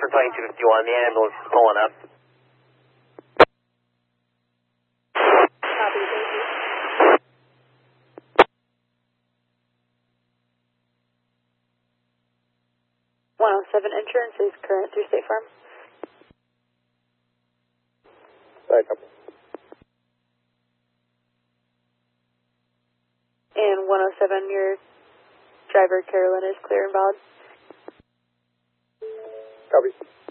for Plane 251, the ambulance is pulling up. Copy, thank you. $107 insurance is current through State Farm. Back up. And 107, your driver, Carolyn, is clear and valid. Copy.